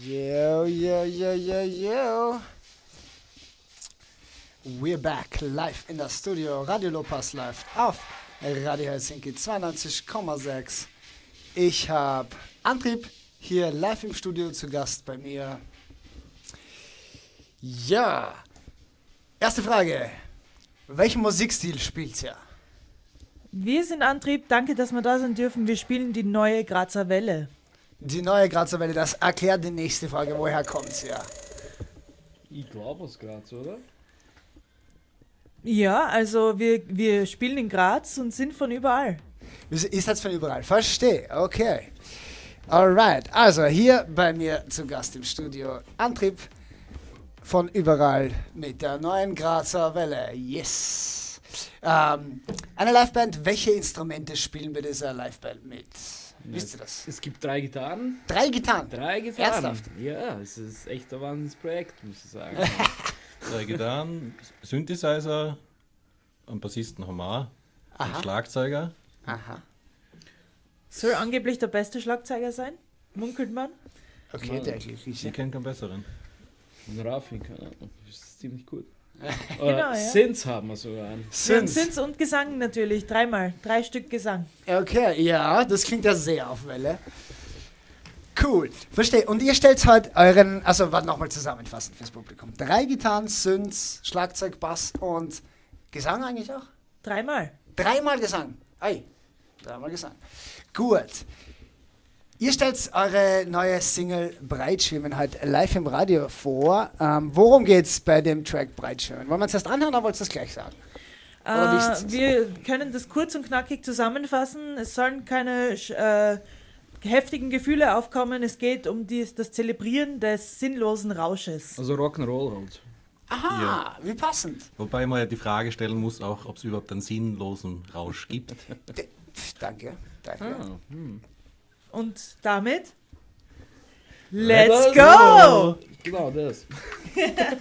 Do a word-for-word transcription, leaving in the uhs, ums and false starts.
Yo, yo, yo, yo, yo. We're back live in das Studio. Radio Lopas läuft auf Radio Helsinki zweiundneunzig Komma sechs. Ich habe Antrieb hier live im Studio zu Gast bei mir. Ja, erste Frage. Welchen Musikstil spielt ihr? Wir sind Antrieb, danke, dass wir da sein dürfen. Wir spielen die neue Grazer Welle. Die neue Grazer Welle, das erklärt die nächste Frage. Woher kommt's ja? Ich glaube aus Graz, oder? Ja, also wir, wir spielen in Graz und sind von überall. Ist jetzt von überall. Verstehe, okay. Alright, also hier bei mir zu Gast im Studio Antrieb von überall mit der neuen Grazer Welle. Yes. Ähm, eine Liveband, welche Instrumente spielen bei dieser Liveband mit? Ja, Wisst ihr das? Es gibt drei Gitarren. Drei Gitarren? Drei Gitarren. Ernsthaft? Ja, es ist echt ein Wahnsinnsprojekt, muss ich sagen. Drei Gitarren, Synthesizer, einen Bassisten haben wir auch, einen Aha. Schlagzeuger. Aha. Soll angeblich der beste Schlagzeuger sein? Munkelt man? Okay, Ja. der Glückliche. Ich kenne keinen besseren. Und Rafi, keine Ahnung. Das ist ziemlich gut. Genau, ja. Synths haben wir sogar einen. Wir haben Synths. Synths und Gesang natürlich, dreimal, drei Stück Gesang. Okay, ja, das klingt ja sehr auf Welle. Cool, verstehe. Und ihr stellt halt euren, also warte nochmal zusammenfassend fürs Publikum. Drei Gitarren, Synths, Schlagzeug, Bass und Gesang eigentlich auch? Dreimal. Dreimal Gesang. Ei, dreimal Gesang. Gut. Ihr stellt eure neue Single Breitschwimmen halt live im Radio vor. Ähm, worum geht's bei dem Track Breitschwimmen? Wollen wir uns erst anhören oder wollt ihr das gleich sagen? Oder Äh, wisst's? wir können das kurz und knackig zusammenfassen. Es sollen keine äh, heftigen Gefühle aufkommen. Es geht um dies, das Zelebrieren des sinnlosen Rausches. Also Rock'n'Roll halt. Aha, Ja. wie passend. Wobei man ja die Frage stellen muss, auch ob es überhaupt einen sinnlosen Rausch gibt. D- Danke, danke. Ah, hm. Und damit Let's go! Genau das.